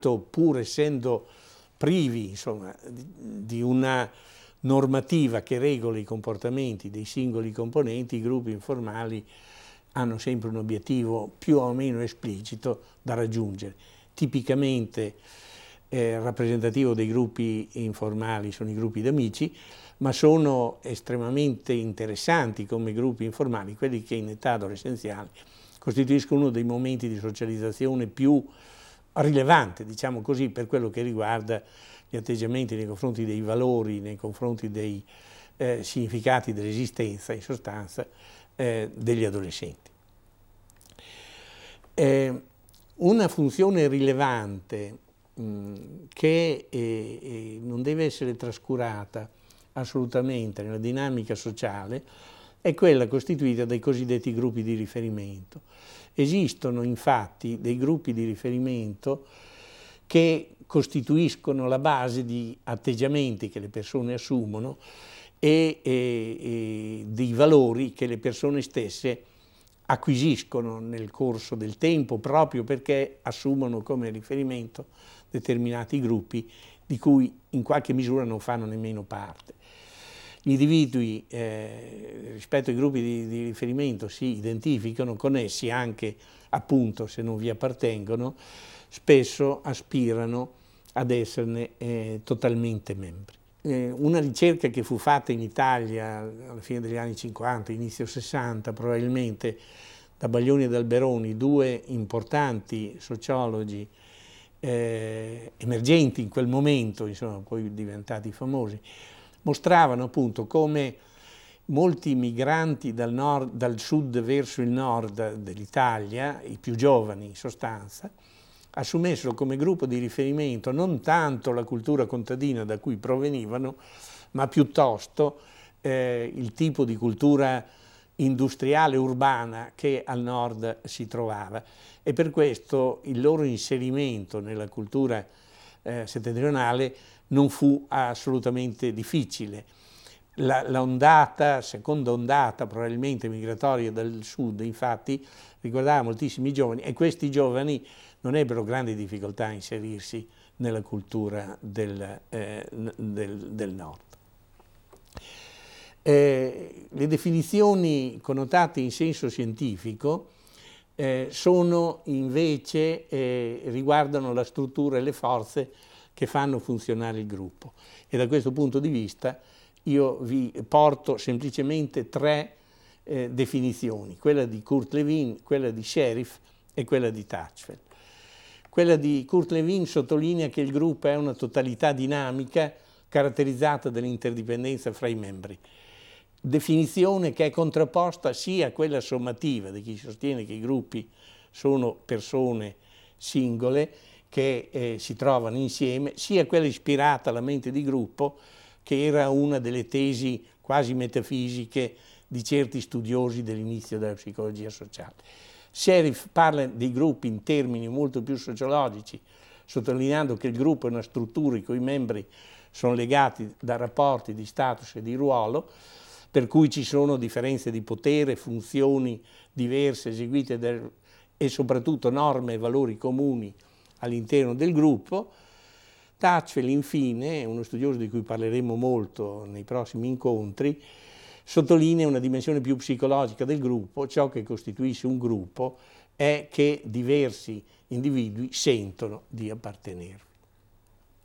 pur essendo privi, insomma, di una normativa che regoli i comportamenti dei singoli componenti, i gruppi informali hanno sempre un obiettivo più o meno esplicito da raggiungere. Tipicamente rappresentativo dei gruppi informali sono i gruppi d'amici, ma sono estremamente interessanti come gruppi informali quelli che in età adolescenziale costituiscono uno dei momenti di socializzazione più rilevante, diciamo così, per quello che riguarda gli atteggiamenti nei confronti dei valori, nei confronti dei significati dell'esistenza, in sostanza, degli adolescenti. Una funzione rilevante che non deve essere trascurata assolutamente nella dinamica sociale è quella costituita dai cosiddetti gruppi di riferimento. Esistono infatti dei gruppi di riferimento che costituiscono la base di atteggiamenti che le persone assumono e di valori che le persone stesse acquisiscono nel corso del tempo, proprio perché assumono come riferimento determinati gruppi di cui in qualche misura non fanno nemmeno parte. Gli individui rispetto ai gruppi di riferimento si identificano con essi anche, appunto, se non vi appartengono, spesso aspirano ad esserne totalmente membri. Una ricerca che fu fatta in Italia alla fine degli anni 50, inizio 60, probabilmente da Baglioni e da Alberoni, due importanti sociologi emergenti in quel momento, insomma, poi diventati famosi, mostravano appunto come molti migranti dal sud verso il nord dell'Italia, i più giovani in sostanza, assumessero come gruppo di riferimento non tanto la cultura contadina da cui provenivano, ma piuttosto il tipo di cultura industriale urbana che al nord si trovava, e per questo il loro inserimento nella cultura settentrionale non fu assolutamente difficile. Seconda ondata probabilmente migratoria dal sud, infatti, riguardava moltissimi giovani, e questi giovani non ebbero grandi difficoltà a inserirsi nella cultura del nord. Le definizioni connotate in senso scientifico sono invece, riguardano la struttura e le forze che fanno funzionare il gruppo, e da questo punto di vista io vi porto semplicemente tre definizioni, quella di Kurt Lewin, quella di Sheriff e quella di Touchfeld. Quella di Kurt Lewin sottolinea che il gruppo è una totalità dinamica caratterizzata dall'interdipendenza fra i membri, definizione che è contrapposta sia a quella sommativa di chi sostiene che i gruppi sono persone singole che si trovano insieme, sia quella ispirata alla mente di gruppo, che era una delle tesi quasi metafisiche di certi studiosi dell'inizio della psicologia sociale. Sheriff parla dei gruppi in termini molto più sociologici, sottolineando che il gruppo è una struttura i cui membri sono legati da rapporti di status e di ruolo, per cui ci sono differenze di potere, funzioni diverse eseguite e soprattutto norme e valori comuni all'interno del gruppo. Touchfeld, infine, uno studioso di cui parleremo molto nei prossimi incontri, sottolinea una dimensione più psicologica del gruppo. Ciò che costituisce un gruppo è che diversi individui sentono di appartenervi.